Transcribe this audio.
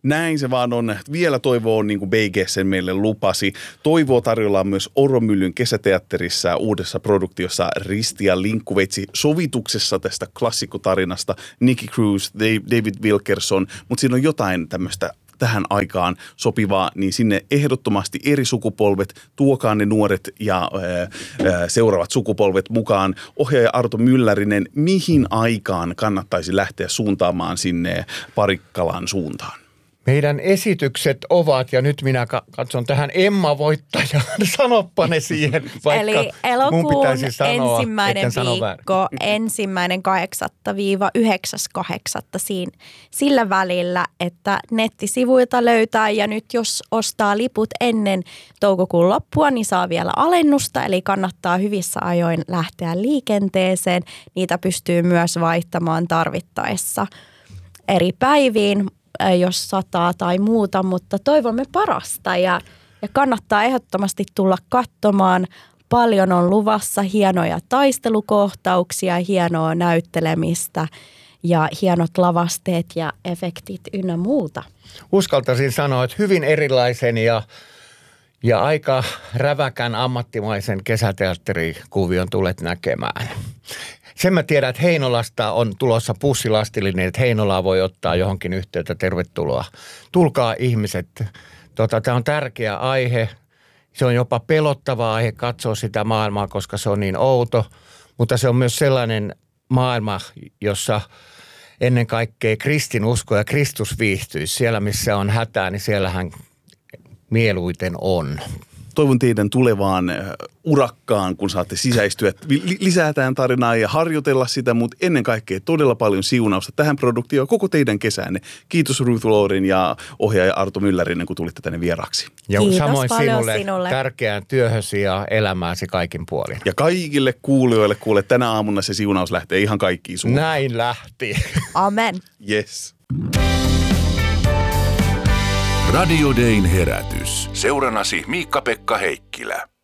Näin se vaan on. Vielä toivoa on niin kuin BG sen meille lupasi. Toivoa tarjolla myös Oromyllyn kesäteatterissa uudessa produktiossa Risti ja Linkkuveitsi sovituksessa tästä klassikkotarinasta. Nicky Cruz, David Wilkerson, mutta siinä on jotain tämmöistä tähän aikaan sopivaa, niin sinne ehdottomasti eri sukupolvet, tuokaa ne nuoret ja seuraavat sukupolvet mukaan. Ohjaaja Arto Myllärinen, mihin aikaan kannattaisi lähteä suuntaamaan sinne Parikkalan suuntaan? Meidän esitykset ovat, ja nyt minä katson tähän Emma-voittajaan, sanoppa ne siihen, vaikka eli mun elokuun pitäisi sanoa, ensimmäinen viikko, 1.8.–9.8. Sillä välillä, että nettisivuilta löytää, ja nyt jos ostaa liput ennen toukokuun loppua, niin saa vielä alennusta, eli kannattaa hyvissä ajoin lähteä liikenteeseen. Niitä pystyy myös vaihtamaan tarvittaessa eri päiviin, jos sataa tai muuta, mutta toivomme parasta ja kannattaa ehdottomasti tulla katsomaan. Paljon on luvassa, hienoja taistelukohtauksia, hienoa näyttelemistä ja hienot lavasteet ja efektit ynnä muuta. Uskaltaisin sanoa, että hyvin erilaisen ja aika räväkän ammattimaisen kesäteatterikuvion tulet näkemään. Sen mä tiedän, että Heinolasta on tulossa pussilastillinen, että Heinolaa voi ottaa johonkin yhteyttä. Tervetuloa. Tulkaa ihmiset. Tämä on tärkeä aihe. Se on jopa pelottava aihe katsoa sitä maailmaa, koska se on niin outo. Mutta se on myös sellainen maailma, jossa ennen kaikkea kristinusko ja Kristus viihtyisi. Siellä, missä on hätää, niin siellähän mieluiten on. Toivon teidän tulevaan urakkaan, kun saatte sisäistyä, lisätään tarinaa ja harjoitella sitä, mutta ennen kaikkea todella paljon siunausta tähän produktioon koko teidän kesänne. Kiitos Ruth Laurin ja ohjaaja Arto Myllärinen, kun tulitte tänne vieraaksi. Ja kiitos samoin sinulle tärkeään työhösi ja elämääsi kaikin puolin. Ja kaikille kuulijoille, kuule, tänä aamuna se siunaus lähtee ihan kaikkiin suuntaan. Näin lähti. Amen. Yes. Radio Dayn herätys. Seurannasi Miikka-Pekka Heikkilä.